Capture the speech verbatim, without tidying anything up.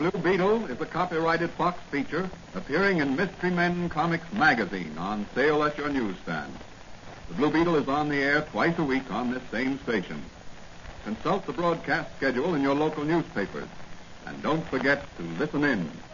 Blue Beetle is a copyrighted Fox feature appearing in Mystery Men Comics magazine on sale at your newsstand. The Blue Beetle is on the air twice a week on this same station. Consult the broadcast schedule in your local newspapers. And don't forget to listen in.